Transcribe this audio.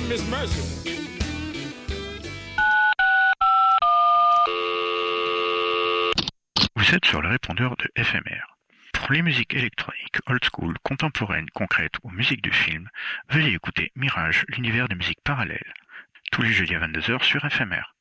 Miss Mercy. Vous êtes sur le répondeur de FMR. Pour les musiques électroniques, old school, contemporaines, concrètes ou musique de film, veuillez écouter Mirage, l'univers des musiques parallèles. Tous les jeudis à 22h sur FMR.